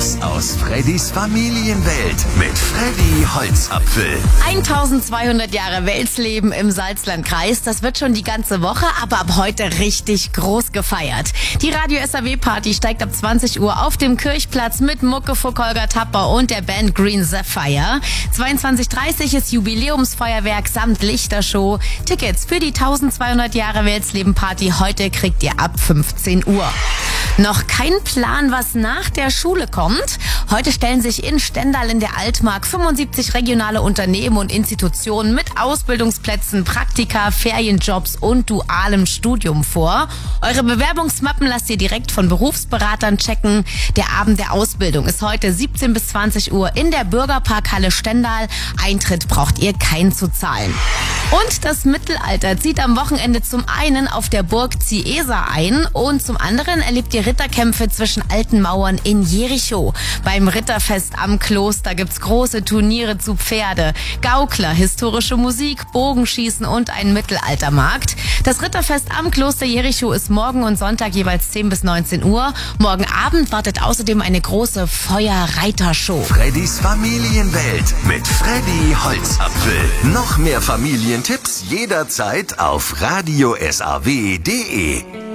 Tipps aus Freddys Familienwelt mit Freddy Holzapfel. 1200 Jahre Welsleben im Salzlandkreis. Das wird schon die ganze Woche, aber ab heute richtig groß gefeiert. Die Radio SAW-Party steigt ab 20 Uhr auf dem Kirchplatz mit Muckefuck, Holger Tapper und der Band Green Sapphire. 22:30 ist Jubiläumsfeuerwerk samt Lichtershow. Tickets für die 1200 Jahre Welsleben-Party heute kriegt ihr ab 15 Uhr. Noch kein Plan, was nach der Schule kommt? Heute stellen sich in Stendal in der Altmark 75 regionale Unternehmen und Institutionen mit Ausbildungsplätzen, Praktika, Ferienjobs und dualem Studium vor. Eure Bewerbungsmappen lasst ihr direkt von Berufsberatern checken. Der Abend der Ausbildung ist heute 17 bis 20 Uhr in der Bürgerparkhalle Stendal. Eintritt braucht ihr keinen zu zahlen. Und das Mittelalter zieht am Wochenende zum einen auf der Burg Ciesa ein und zum anderen erlebt ihr Ritterkämpfe zwischen alten Mauern in Jericho. Beim Ritterfest am Kloster gibt's große Turniere zu Pferde, Gaukler, historische Musik, Bogenschießen und ein Mittelaltermarkt. Das Ritterfest am Kloster Jericho ist morgen und Sonntag jeweils 10 bis 19 Uhr. Morgen Abend wartet außerdem eine große Feuerreitershow. Freddys Familienwelt mit Freddy Holzapfel. Noch mehr Familientipps jederzeit auf radiosaw.de.